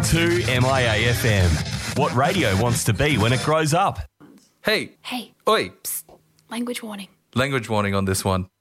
2MIA FM. What radio wants to be when it grows up. Hey. Hey. Oi. Psst. Language warning. Language warning on this one.